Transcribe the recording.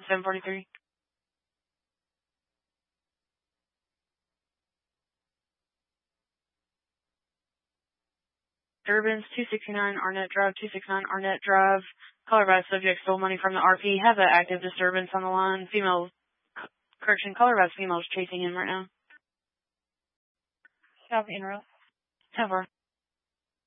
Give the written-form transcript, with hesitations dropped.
743. Disturbance 269 Arnett Drive, 269 Arnett Drive. Caller by subject stole money from the RP. Have an active disturbance on the line. Female, caller by female is chasing him right now. Copy, interrupt. 10-4.